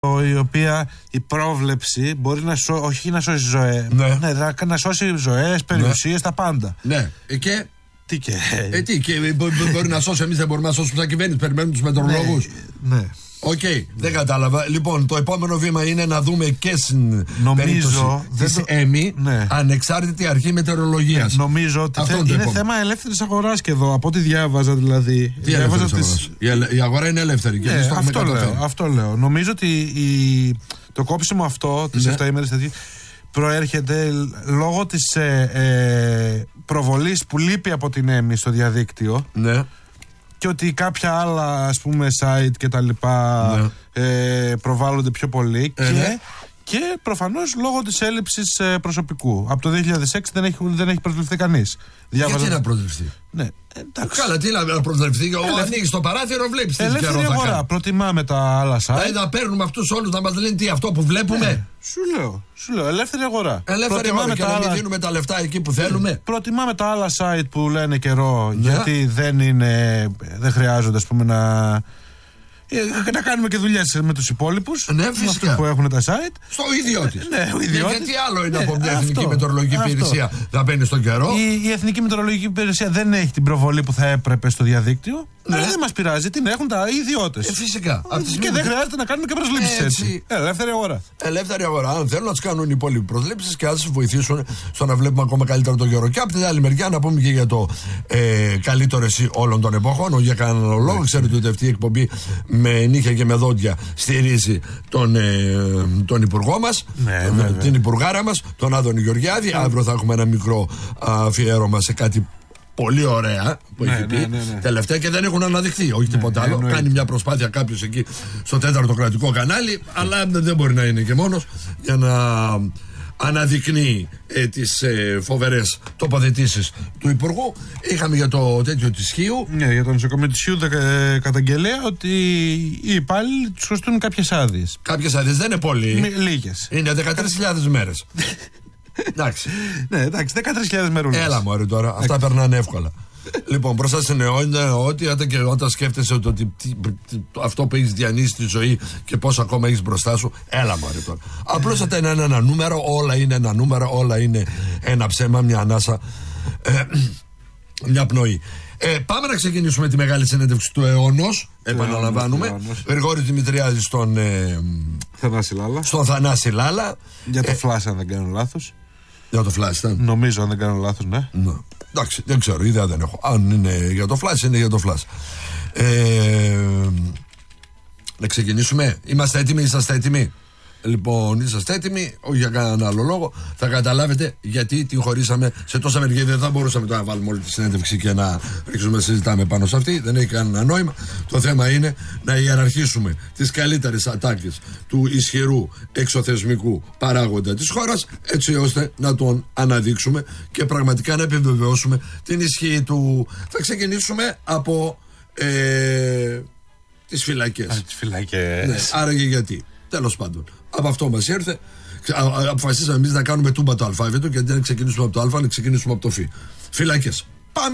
η οποία η πρόβλεψη μπορεί να όχι να σώσει ζωές, να σώσει ζωές, περιουσίες, τα πάντα. Ναι, και... Τι μπορεί να σώσει, εμείς δεν μπορούμε να σώσουμε τα κυβέρνηση, περιμένουμε τους μετεωρολόγους. Ναι. Οκ, δεν κατάλαβα. Λοιπόν, το επόμενο βήμα είναι να δούμε και στην περίπτωση της ΕΜΗ ανεξάρτητη αρχή μετεωρολογίας. Νομίζω ότι είναι θέμα ελεύθερης αγοράς και εδώ, από ό,τι διάβαζα δηλαδή. Τι η αγορά είναι ελεύθερη και εμείς το έχουμε καταφέρει. Αυτό λέω. Νομίζω ότι το κόψιμο αυτό της 7 ημέρες προέρχεται λόγω της προβολής που λείπει από την ΕΜΗ στο διαδίκτυο. Ναι. Και ότι κάποια άλλα, ας πούμε, site και τα λοιπά προβάλλονται πιο πολύ και προφανώς λόγω της έλλειψης προσωπικού. Από το 2006 δεν έχει προσληφθεί κανείς. Γιατί να προσληφθεί? Ναι, καλά, τι να προσληφθεί? Ανοίγεις το παράθυρο, βλέπεις τι ελεύθερη αγορά. Προτιμάμε τα άλλα site. Δηλαδή να παίρνουμε αυτούς όλους να μας λένε τι αυτό που βλέπουμε. Σου λέω, ελεύθερη αγορά. Ελεύθερη αγορά και να μην δίνουμε τα λεφτά εκεί που θέλουμε. Προτιμάμε τα άλλα site που λένε καιρό, γιατί δεν χρειάζονται, ας πούμε, να κάνουμε και δουλειές με τους υπόλοιπους. Ναι, φυσικά. Που έχουν τα site. Στο ιδιώτης. Ναι, γιατί άλλο είναι από μια Εθνική Μετεωρολογική Υπηρεσία να μπαίνει στον καιρό. Η Εθνική Μετεωρολογική Υπηρεσία δεν έχει την προβολή που θα έπρεπε στο διαδίκτυο. Αλλά δεν μας πειράζει, την έχουν τα ιδιώτες. Φυσικά. Και δεν χρειάζεται να κάνουμε και προσλήψεις έτσι. Ελεύθερη αγορά. Ελεύθερη αγορά. Αν θέλουν να τους κάνουν οι υπόλοιποι προσλήψεις και ας βοηθήσουν στο να βλέπουμε ακόμα καλύτερα τον καιρό. Και από την άλλη μεριά να πούμε και για το καλύτερο εσύ όλων των εποχών. Όχι για κανέναν λόγο. Ξέρετε ότι αυτή η εκπομπή με νύχια και με δόντια στηρίζει τον υπουργό μας, την υπουργάρα μας, τον Άδωνη Γεωργιάδη. Αύριο θα έχουμε ένα μικρό αφιέρωμα σε κάτι πολύ ωραία που έχει πει τελευταία και δεν έχουν αναδειχθεί. Όχι τίποτα άλλο. Κάνει μια προσπάθεια κάποιος εκεί στο 4ο κρατικό κανάλι, αλλά δεν μπορεί να είναι και μόνος για να αναδεικνύει τις φοβερές τοποθετήσεις του Υπουργού. Είχαμε για το τέτοιο της Χίου. Ναι, για το νοσοκομείο της Χίου καταγγελέα ότι οι υπάλληλοι τους κοστούν κάποιες άδειες. Κάποιες άδειες δεν είναι πολύ. Λίγες. Είναι 13.000 μέρες. Εντάξει. Ναι, εντάξει, 13.000 μέρες. Έλα μωρέ τώρα, αυτά περνάνε εύκολα. Λοιπόν, μπροστά στην αιώνια, όταν σκέφτεσαι ότι αυτό που έχεις διανύσει στη ζωή και πόσο ακόμα έχεις μπροστά σου, έλα μωρέ τώρα. Απλώς αυτά είναι ένα νούμερο, όλα είναι ένα νούμερο, όλα είναι ένα ψέμα, μια ανάσα, μια πνοή. Πάμε να ξεκινήσουμε τη μεγάλη συνέντευξη του αιώνος. Επαναλαμβάνουμε. Γρηγόρη Δημητριάδη στον Θανάση Λάλα. Για το Flash, αν δεν κάνω λάθος. Για το Flash ήταν. Νομίζω, αν δεν κάνω λάθος, ναι. Εντάξει, δεν ξέρω, ιδέα δεν έχω. Αν είναι για το Flash, είναι για το Flash. Να ξεκινήσουμε. Είμαστε έτοιμοι, είσαστε έτοιμοι? Λοιπόν, είσαστε έτοιμοι, όχι για κανέναν άλλο λόγο. Θα καταλάβετε γιατί την χωρίσαμε σε τόσα μερικά. Δεν θα μπορούσαμε τώρα να βάλουμε όλη τη συνέντευξη και να ρίξουμε να συζητάμε πάνω σε αυτή. Δεν έχει κανένα νόημα. Το θέμα είναι να ιεραρχήσουμε τις καλύτερες ατάκες του ισχυρού εξωθεσμικού παράγοντα της χώρας, έτσι ώστε να τον αναδείξουμε και πραγματικά να επιβεβαιώσουμε την ισχύ του. Θα ξεκινήσουμε από τις φυλακές. Τις φυλακές. Ναι, άραγε γιατί? Τέλος πάντων, από αυτό μας ήρθε. Αποφασίσαμε εμείς να κάνουμε τούμπα το αλφάβητο και αντί να ξεκινήσουμε από το Α, να ξεκινήσουμε από το Φ. Φυλακές. Πάμε!